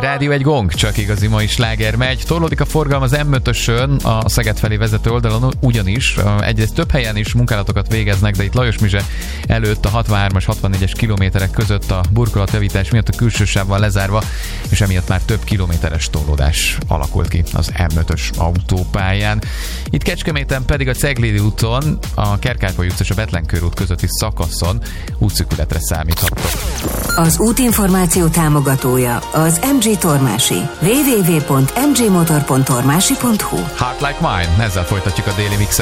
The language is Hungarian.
Rádió egy gong, csak igazi mai sláger megy. Torlódik a forgalom az M5-ösön, a Szeged felé vezető oldalon, ugyanis egyrészt több helyen is munkálatokat végeznek, de itt Lajosmizse előtt a 63-as, 64-es kilométerek között a burkolatjavítás miatt a külső sáv van lezárva, és emiatt már több kilométeres torlódás alakult ki az M5-ös autópályán. Itt Kecskeméten pedig a Ceglédi úton, a Kerkápoly utca és a Bethlen körút közötti szakaszon útszűkületre számíthattok. Az útinformáció támogatója az MG Tormási. www.mgmotor.tormási.hu. Heart Like Mine, ezzel folytatjuk a Daily Mixet.